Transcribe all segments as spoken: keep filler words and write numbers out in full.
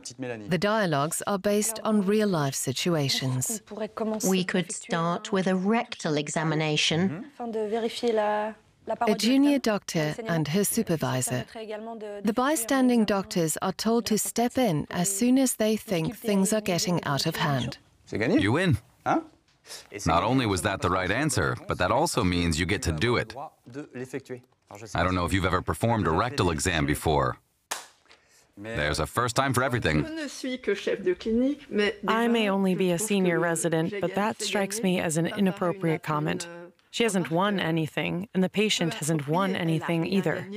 The dialogues are based on real-life situations. We could start with a rectal examination. A junior doctor and her supervisor. The bystanding doctors are told to step in as soon as they think things are getting out of hand. You win. Not only was that the right answer, but that also means you get to do it. I don't know if you've ever performed a rectal exam before. There's a first time for everything. I may only be a senior resident, but that strikes me as an inappropriate comment. She hasn't won anything, and the patient hasn't won anything either.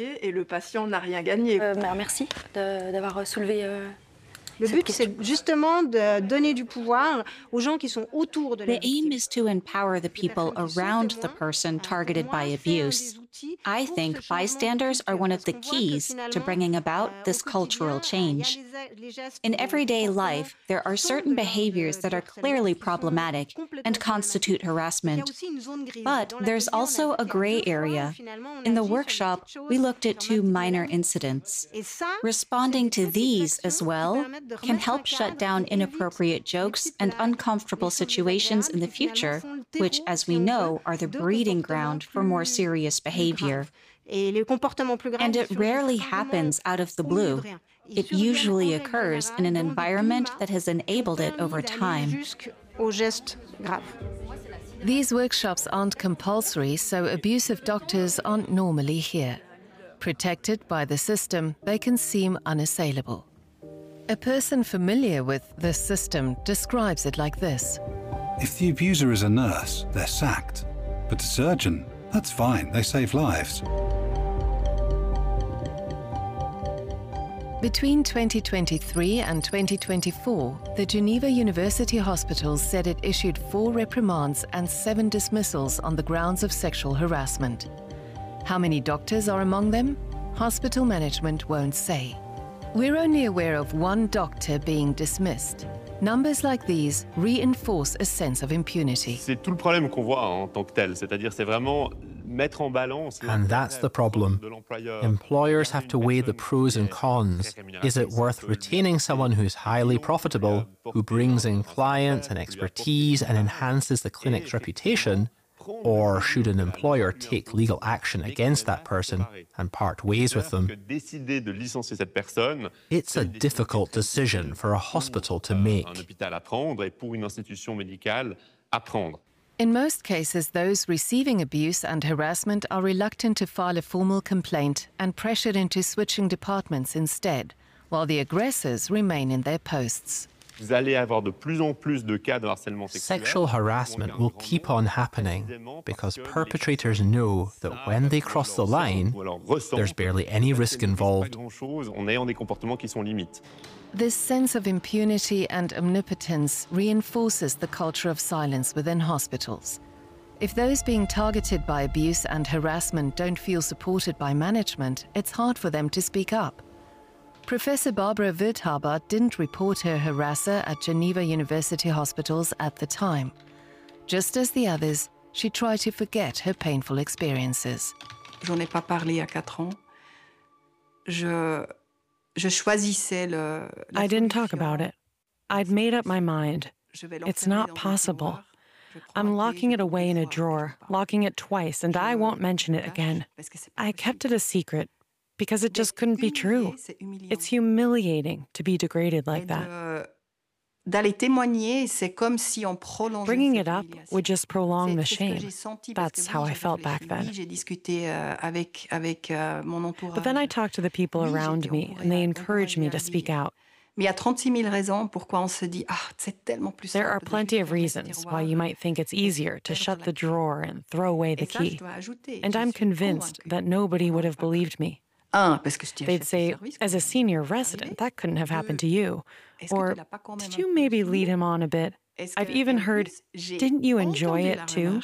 The aim is to empower the people around the person targeted by abuse. I think bystanders are one of the keys to bringing about this cultural change. In everyday life, there are certain behaviors that are clearly problematic and constitute harassment. But there's also a gray area. In the workshop, we looked at two minor incidents. Responding to these as well can help shut down inappropriate jokes and uncomfortable situations in the future, which, as we know, are the breeding ground for more serious behavior. And it rarely happens out of the blue. It usually occurs in an environment that has enabled it over time. These workshops aren't compulsory, so abusive doctors aren't normally here. Protected by the system, they can seem unassailable. A person familiar with this system describes it like this. If the abuser is a nurse, they're sacked. But a surgeon, that's fine, they save lives. Between twenty twenty-three and twenty twenty-four, the Geneva University Hospitals said it issued four reprimands and seven dismissals on the grounds of sexual harassment. How many doctors are among them? Hospital management won't say. We're only aware of one doctor being dismissed. Numbers like these reinforce a sense of impunity. C'est tout le problème qu'on voit en tant que tel, c'est-à-dire c'est vraiment mettre en balance. And that's the problem. Employers have to weigh the pros and cons. Is it worth retaining someone who's highly profitable, who brings in clients and expertise and enhances the clinic's reputation? Or should an employer take legal action against that person and part ways with them? It's a difficult decision for a hospital to make. In most cases, those receiving abuse and harassment are reluctant to file a formal complaint and pressured into switching departments instead, while the aggressors remain in their posts. Sexual harassment will keep on happening because perpetrators know that when they cross the line, there's barely any risk involved. This sense of impunity and omnipotence reinforces the culture of silence within hospitals. If those being targeted by abuse and harassment don't feel supported by management, it's hard for them to speak up. Professor Barbara Wildhaber didn't report her harasser at Geneva University Hospitals at the time. Just as the others, she tried to forget her painful experiences. J'en ai pas parlé à quatre ans. Je, je choisissais le, I didn't talk about it. I'd made up my mind. It's not possible. I'm locking it away in a drawer, locking it twice, and I won't mention it again. I kept it a secret because it just couldn't be true. It's humiliating to be degraded like that. Bringing it up would just prolong the shame. That's how I felt back then. But then I talked to the people around me, and they encouraged me to speak out. There are plenty of reasons why you might think it's easier to shut the drawer and throw away the key. And I'm convinced that nobody would have believed me. They'd say, as a senior resident, that couldn't have happened to you. Or, did you maybe lead him on a bit? I've even heard, didn't you enjoy it too?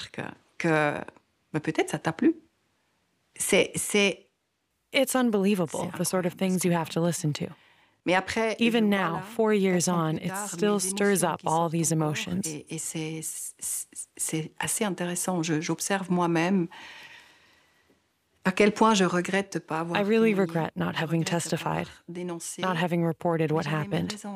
It's unbelievable, the sort of things you have to listen to. Even now, four years on, it still stirs up all these emotions. I really regret not having testified, not having reported what happened.